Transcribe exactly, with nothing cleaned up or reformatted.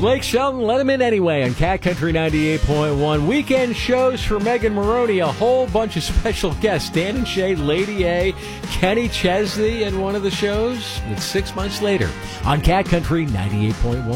Blake Shelton, let him in anyway on Cat Country ninety-eight point one. Weekend shows for Megan Maroney. A whole bunch of special guests. Dan and Shay, Lady A, Kenny Chesney in one of the shows. It's six months later on Cat Country ninety-eight point one.